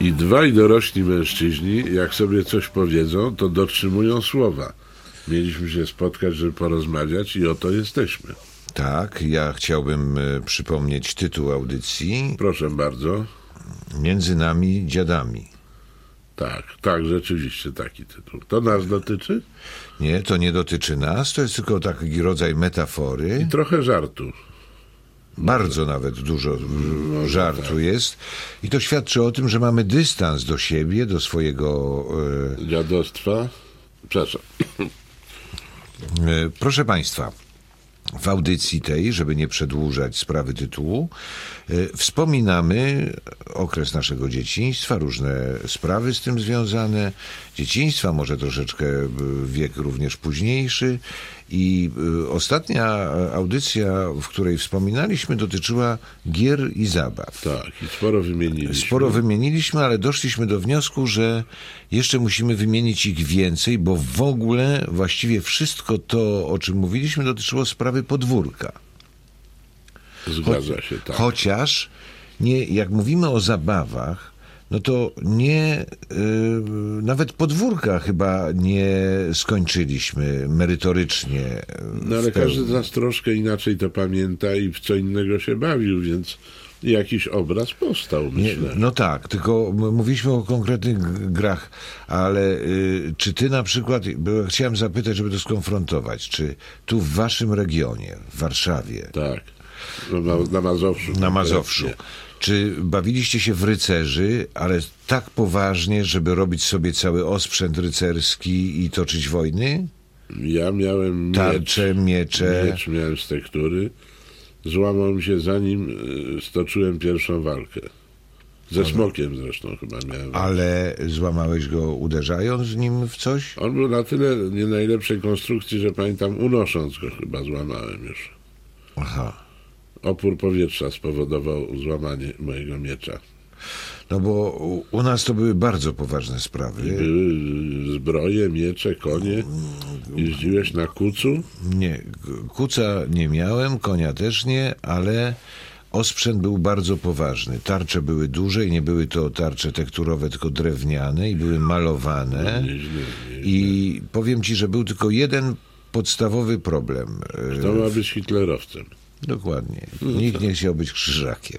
I dwaj dorośli mężczyźni, jak sobie coś powiedzą, to dotrzymują słowa. Mieliśmy się spotkać, żeby porozmawiać i oto jesteśmy. Tak, ja chciałbym przypomnieć tytuł audycji. Proszę bardzo. Między nami dziadami. Tak, rzeczywiście taki tytuł. To nas dotyczy? Nie, to nie dotyczy nas, to jest tylko taki rodzaj metafory. I trochę żartu. Bardzo nawet dużo żartu jest. I to świadczy o tym, że mamy dystans do siebie, do swojego... Dziadostwa? Przepraszam. Proszę Państwa, w audycji tej, żeby nie przedłużać sprawy tytułu, wspominamy okres naszego dzieciństwa, różne sprawy z tym związane, dzieciństwa, może troszeczkę wiek również późniejszy i ostatnia audycja, w której wspominaliśmy, dotyczyła gier i zabaw. Tak, i sporo wymieniliśmy, ale doszliśmy do wniosku, że jeszcze musimy wymienić ich więcej, bo w ogóle właściwie wszystko to, o czym mówiliśmy, dotyczyło sprawy podwórka. Zgadza się, tak. Chociaż nie, jak mówimy o zabawach, no to nie, nawet podwórka chyba nie skończyliśmy merytorycznie. No ale każdy z nas troszkę inaczej to pamięta i w co innego się bawił, więc jakiś obraz powstał, myślę. No tak, tylko mówiliśmy o konkretnych grach, ale czy ty na przykład, bo chciałem zapytać, żeby to skonfrontować, czy tu w waszym regionie, w Warszawie... Tak, na Mazowszu. Na Mazowszu. Czy bawiliście się w rycerzy, ale tak poważnie, żeby robić sobie cały osprzęt rycerski i toczyć wojny? Ja miałem tarcze, miecze. Miecz miałem z tektury. Złamał mi się, zanim stoczyłem pierwszą walkę. Ze smokiem zresztą chyba miałem. Ale złamałeś go uderzając nim w coś? On był na tyle nie najlepszej konstrukcji, że pamiętam, unosząc go chyba złamałem już. Aha. Opór powietrza spowodował złamanie mojego miecza. No bo u nas to były bardzo poważne sprawy. I były zbroje, miecze, konie. Jeździłeś na kucu? Nie, kuca nie miałem, konia też nie, ale osprzęt był bardzo poważny. Tarcze były duże i nie były to tarcze tekturowe, tylko drewniane i były malowane. No, nieźle. I powiem ci, że był tylko jeden podstawowy problem. Kto ma być hitlerowcem? Dokładnie. Nikt nie chciał być krzyżakiem.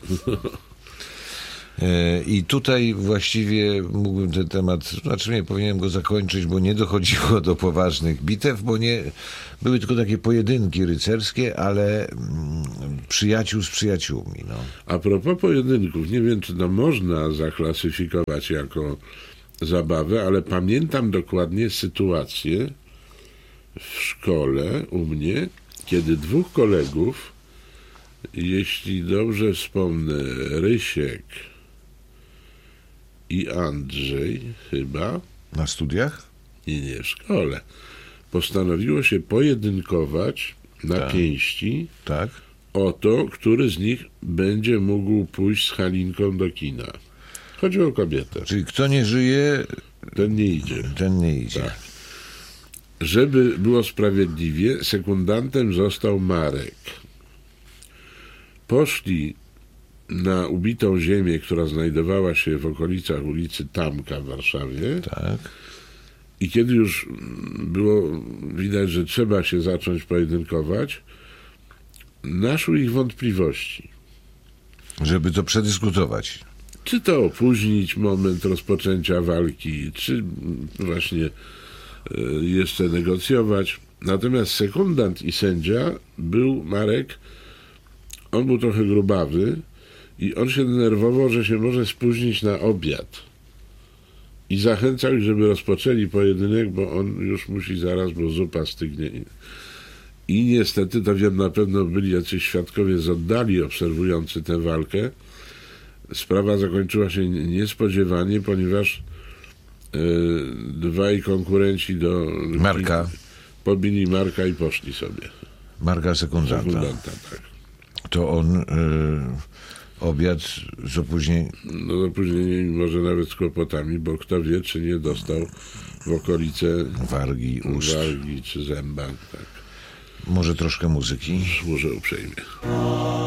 I tutaj właściwie mógłbym ten temat, znaczy nie powinienem go zakończyć, bo nie dochodziło do poważnych bitew, bo nie były tylko takie pojedynki rycerskie, ale przyjaciół z przyjaciółmi. No. A propos pojedynków, nie wiem, czy to można zaklasyfikować jako zabawę, ale pamiętam dokładnie sytuację w szkole u mnie, kiedy dwóch kolegów, jeśli dobrze wspomnę, Rysiek i Andrzej chyba. Na studiach? Nie, w szkole. Postanowiło się pojedynkować na pięści o to, który z nich będzie mógł pójść z Halinką do kina. Chodzi o kobietę. Czyli kto nie żyje, ten nie idzie. Ten nie idzie. Tak. Żeby było sprawiedliwie, sekundantem został Marek. Poszli na ubitą ziemię, która znajdowała się w okolicach ulicy Tamka w Warszawie. Tak. I kiedy już było widać, że trzeba się zacząć pojedynkować, naszły ich wątpliwości. Żeby to przedyskutować. Czy to opóźnić moment rozpoczęcia walki, czy właśnie jeszcze negocjować. Natomiast sekundant i sędzia był Marek. On był trochę grubawy i on się denerwował, że się może spóźnić na obiad. I zachęcał ich, żeby rozpoczęli pojedynek, bo on już musi zaraz, bo zupa stygnie. I niestety, to wiem, na pewno byli jacyś świadkowie z oddali obserwujący tę walkę. Sprawa zakończyła się niespodziewanie, ponieważ dwaj konkurenci do Marka pobili Marka i poszli sobie. Marka sekundanta, tak. To on obiad z opóźnieniem. No z opóźnieniem, może nawet z kłopotami, bo kto wie, czy nie dostał w okolice wargi, ust. Wargi czy zęba. Tak. Może troszkę muzyki? Służę uprzejmie.